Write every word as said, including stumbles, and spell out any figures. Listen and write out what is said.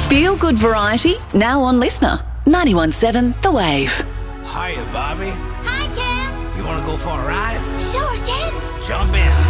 Feel good variety, now on Listener. ninety-one point seven The Wave. Hiya, Bobby. Hi, Ken. You want to go for a ride? Sure, Ken. Jump in.